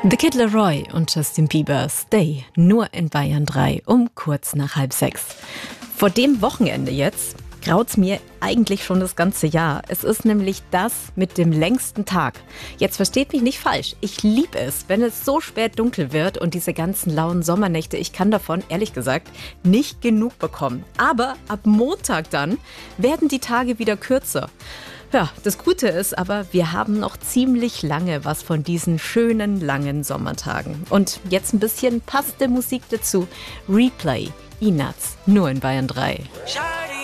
The Kid Laroi und Justin Bieber, Stay, nur in Bayern 3 um kurz nach 5:30. Vor dem Wochenende jetzt graut's mir eigentlich schon das ganze Jahr. Es ist nämlich das mit dem längsten Tag. Jetzt versteht mich nicht falsch. Ich liebe es, wenn es so spät dunkel wird und diese ganzen lauen Sommernächte. Ich kann davon, ehrlich gesagt, nicht genug bekommen. Aber ab Montag dann werden die Tage wieder kürzer. Ja, das Gute ist aber, wir haben noch ziemlich lange was von diesen schönen, langen Sommertagen. Und jetzt ein bisschen passende Musik dazu. Replay, Ignaz, nur in Bayern 3. Schade.